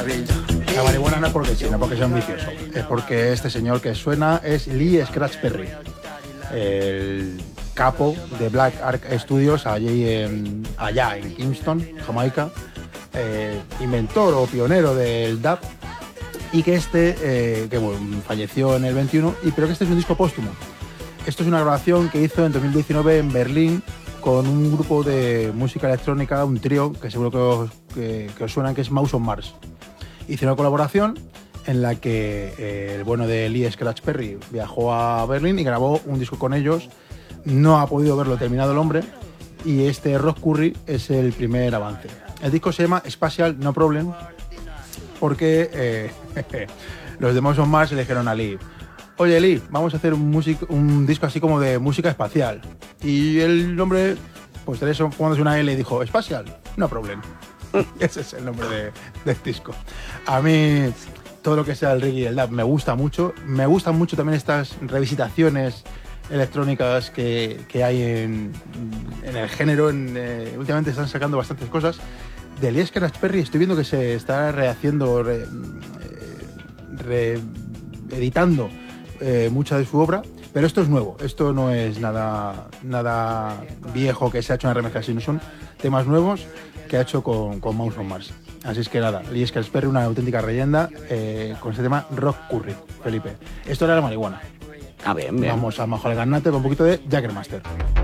La marihuana no es porque sí, no porque sea un vicioso. Es porque este señor que suena es Lee Scratch Perry, el capo de Black Ark Studios allá en Kingston, Jamaica, inventor o pionero del dub, y que falleció en el 21, pero que este es un disco póstumo. Esto es una grabación que hizo en 2019 en Berlín con un grupo de música electrónica, un trío que seguro que os suenan, que es Mouse on Mars. Hicieron una colaboración en la que el bueno de Lee Scratch Perry viajó a Berlín y grabó un disco con ellos. No ha podido verlo terminado el hombre, y este Rock Curry es el primer avance. El disco se llama Spatial No Problem porque los de Mouse on Mars le dijeron a Lee: oye Lee, vamos a hacer un disco así como de música espacial. Y el hombre, pues ponéndose una L, y dijo: Spatial No Problem. Ese es el nombre del disco. A mí todo lo que sea el reggae y el dub me gusta mucho. Me gustan mucho también estas revisitaciones electrónicas que hay en el género. Últimamente están sacando bastantes cosas. De Lee Scratch Perry estoy viendo que se está rehaciendo, reeditando mucha de su obra, pero esto es nuevo. Esto no es nada viejo que se ha hecho en remezcla, sino son temas nuevos que ha hecho con Mouse on Mars. Así es que nada, Lee Scratch Perry, una auténtica leyenda, con este tema Rock Curry, Felipe. Esto era la marihuana. Ah, bien, bien. Vamos a Majo al Garnate con un poquito de Jaggermaster.